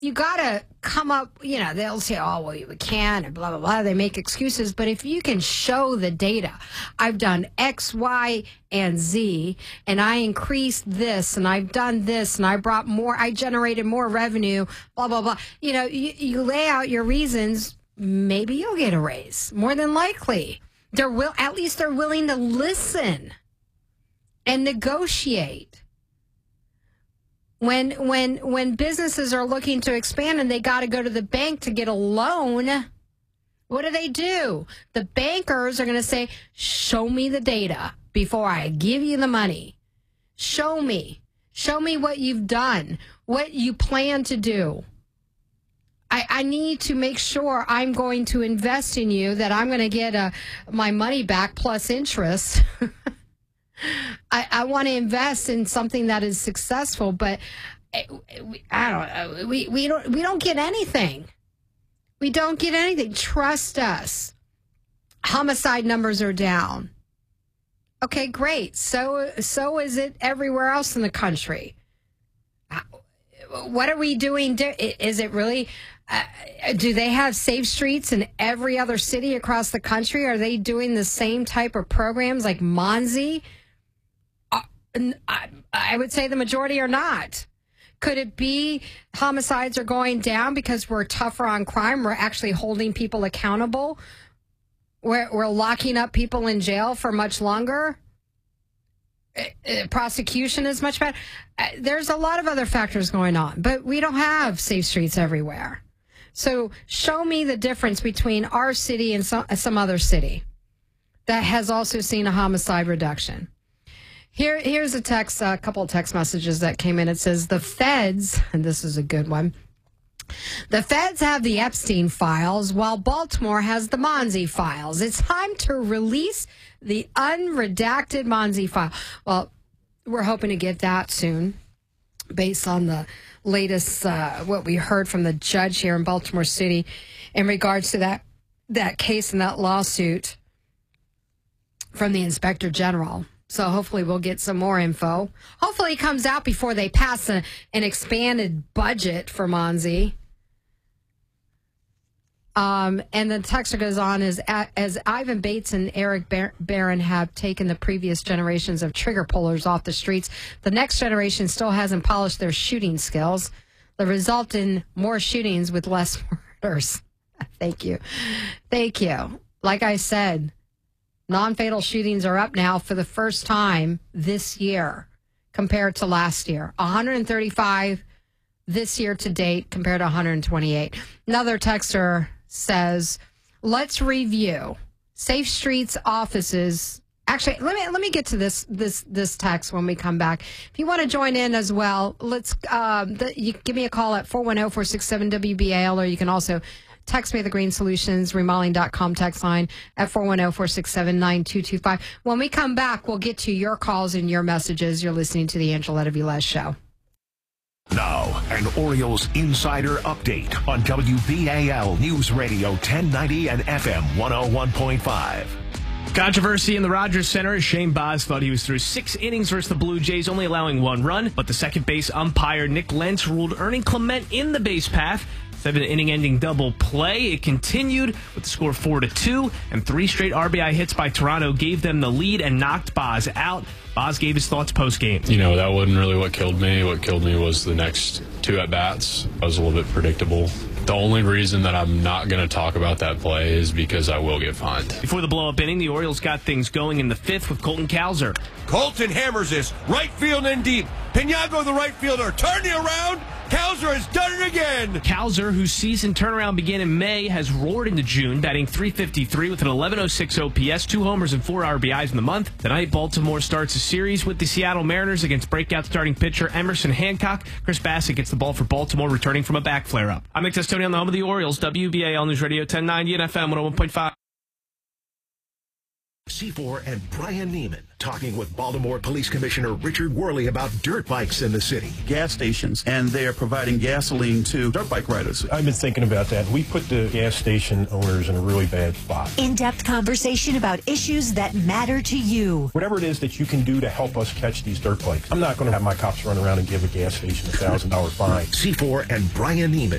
you got to come up, they'll say, oh, well, we can't, and blah, blah, blah. They make excuses. But if you can show the data, I've done X, Y, and Z, and I increased this, and I've done this, and I generated more revenue, blah, blah, blah. You lay out your reasons, maybe you'll get a raise. More than likely. At least they're willing to listen and negotiate. When businesses are looking to expand and they got to go to the bank to get a loan, what do? The bankers are going to say, show me the data before I give you the money. Show me what you've done, what you plan to do. I need to make sure I'm going to invest in you, that I'm going to get my money back plus interest. I want to invest in something that is successful, but I don't know. We don't get anything. We don't get anything. Trust us. Homicide numbers are down. Okay, great. So is it everywhere else in the country. What are we doing? Is it really? Do they have safe streets in every other city across the country? Are they doing the same type of programs like Monzi? I would say the majority are not. Could it be homicides are going down because we're tougher on crime? We're actually holding people accountable. We're locking up people in jail for much longer. Prosecution is much better. There's a lot of other factors going on, but we don't have safe streets everywhere. So show me the difference between our city and some other city that has also seen a homicide reduction. Here's a couple of text messages that came in. It says the feds, and this is a good one, the feds have the Epstein files while Baltimore has the Monzi files. It's time to release the unredacted Monzi file. Well, we're hoping to get that soon based on the latest, what we heard from the judge here in Baltimore City in regards to that case and that lawsuit from the Inspector General. So hopefully we'll get some more info. Hopefully it comes out before they pass an expanded budget for Monzi. And the texter goes on, as Ivan Bates and Eric Barron have taken the previous generations of trigger pullers off the streets, the next generation still hasn't polished their shooting skills. The result in more shootings with less murders. Thank you. Like I said, non-fatal shootings are up now for the first time this year compared to last year. 135 this year to date compared to 128. Another texter says, let's review safe streets offices. Actually, let me get to this text when we come back. If you want to join in as well, you give me a call at 410-467-WBAL, or you can also text me at the Green Solutions remodeling.com text line at 410-467-9225. When we come back, we'll get to your calls and your messages. You're listening to the Angeletta Velez Show. Now, an Orioles insider update on WBAL News Radio 1090 and FM 101.5. Controversy in the Rogers Center as Shane Baz thought he was through 6 innings versus the Blue Jays, only allowing 1 run. But the second base umpire, Nick Lentz, ruled Ernie Clement in the base path. 7-inning-ending double play. It continued with the score 4-2, and 3 straight RBI hits by Toronto gave them the lead and knocked Baz out. Baz gave his thoughts post-game. That wasn't really what killed me. What killed me was the next 2 at-bats. I was a little bit predictable. The only reason that I'm not going to talk about that play is because I will get fined. Before the blow-up inning, the Orioles got things going in the 5th with Colton Cowser. Colton hammers this, right field and deep. Pinago, the right fielder, turning around. Cowser has done it again. Cowser, whose season turnaround began in May, has roared into June, batting .353 with an 11.06 OPS, 2 homers and 4 RBIs in the month. Tonight, Baltimore starts a series with the Seattle Mariners against breakout starting pitcher Emerson Hancock. Chris Bassett gets the ball for Baltimore, returning from a back flare-up. I'm Nick Testoni on the home of the Orioles, WBAL News Radio 1090 and FM 101.5. C4 and Brian Neiman talking with Baltimore Police Commissioner Richard Worley about dirt bikes in the city. Gas stations, and they are providing gasoline to dirt bike riders. I've been thinking about that. We put the gas station owners in a really bad spot. In-depth conversation about issues that matter to you. Whatever it is that you can do to help us catch these dirt bikes. I'm not going to have my cops run around and give a gas station a $1,000 fine. C4 and Brian Neiman.